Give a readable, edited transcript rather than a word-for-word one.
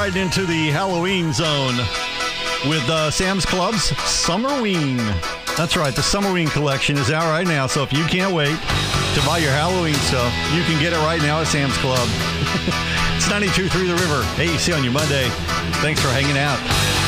right into the Halloween zone with Sam's Club's Summerween. That's right, the Summerween collection is out right now, so if you can't wait to buy your Halloween stuff, you can get it right now at Sam's Club. It's 92.3 The River, AEC on your Monday. Thanks for hanging out.